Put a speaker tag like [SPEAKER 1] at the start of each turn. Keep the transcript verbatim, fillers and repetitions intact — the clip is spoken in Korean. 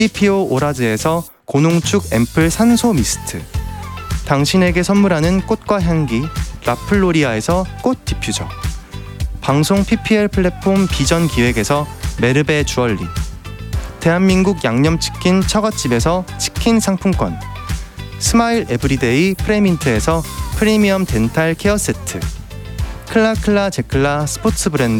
[SPEAKER 1] 티피오 오라즈에서 고농축 앰플 산소 미스트, 당신에게 선물하는 꽃과 향기 라플로리아에서 꽃 디퓨저, 방송 피피엘 플랫폼 비전 기획에서 메르베 주얼리, 대한민국 양념치킨 처갓집에서 치킨 상품권, 스마일 에브리데이 프레민트에서 프리미엄 덴탈 케어 세트, 클라클라 제클라 스포츠 브랜드